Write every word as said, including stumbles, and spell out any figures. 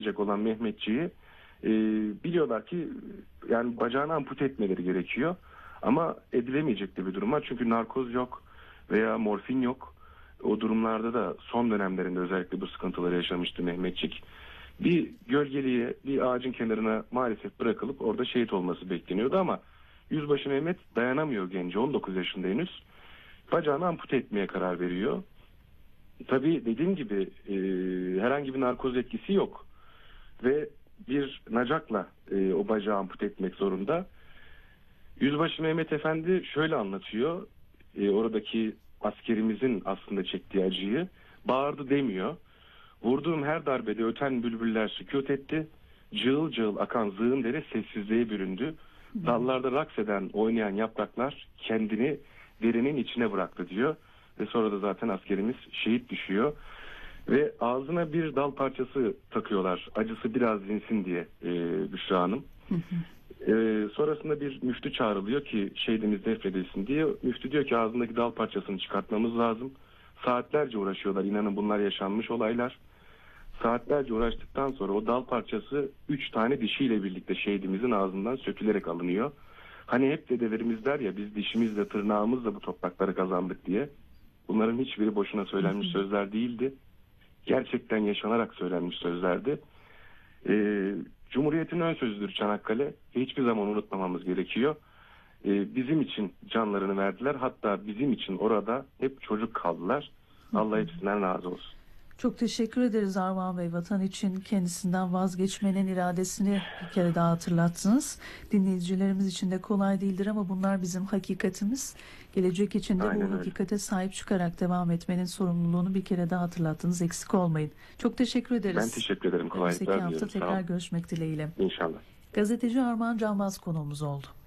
olan Mehmetçiği e, biliyorlar ki yani bacağını ampute etmeleri gerekiyor. Ama edilemeyecek de bir durum var. Çünkü narkoz yok veya morfin yok. O durumlarda da son dönemlerinde özellikle bu sıkıntıları yaşamıştı Mehmetçik. Bir gölgeliğe, bir ağacın kenarına maalesef bırakılıp orada şehit olması bekleniyordu ama Yüzbaşı Mehmet dayanamıyor genci, on dokuz yaşında henüz. Bacağını ampute etmeye karar veriyor. Tabii dediğim gibi e, herhangi bir narkoz etkisi yok. Ve bir nacakla e, o bacağı ampute etmek zorunda. Yüzbaşı Mehmet Efendi şöyle anlatıyor. E, oradaki askerimizin aslında çektiği acıyı. Bağırdı demiyor. Vurduğum her darbede öten bülbüller sükût etti. Cığıl cığıl akan zığın dere sessizliğe büründü. Dallarda raks eden, oynayan yapraklar kendini derinin içine bıraktı diyor. Ve sonra da zaten askerimiz şehit düşüyor. Ve ağzına bir dal parçası takıyorlar. Acısı biraz dinsin diye e, Büşra Hanım. e, sonrasında bir müftü çağrılıyor ki şehidimiz defnedilsin diye. Müftü diyor ki ağzındaki dal parçasını çıkartmamız lazım. Saatlerce uğraşıyorlar. İnanın bunlar yaşanmış olaylar. Saatlerce uğraştıktan sonra o dal parçası üç tane dişiyle birlikte şehidimizin ağzından sökülerek alınıyor. Hani hep dedelerimiz der ya biz dişimizle tırnağımızla bu toprakları kazandık diye. Bunların hiçbiri boşuna söylenmiş sözler değildi. Gerçekten yaşanarak söylenmiş sözlerdi. Ee, Cumhuriyet'in ön sözüdür Çanakkale. Hiçbir zaman unutmamamız gerekiyor. Ee, bizim için canlarını verdiler. Hatta bizim için orada hep çocuk kaldılar. Allah hepsinden razı olsun. Çok teşekkür ederiz Armağan Bey. Vatan için kendisinden vazgeçmenin iradesini bir kere daha hatırlattınız. Dinleyicilerimiz için de kolay değildir ama bunlar bizim hakikatimiz. Gelecek için de Aynen bu öyle. hakikate sahip çıkarak devam etmenin sorumluluğunu bir kere daha hatırlattınız. Eksik olmayın. Çok teşekkür ederiz. Ben teşekkür ederim. Kolaylıklar Önümüzdeki hafta diliyorum. Sağ tekrar olun. görüşmek dileğiyle. İnşallah. Gazeteci Armağan Canbaz konuğumuz oldu.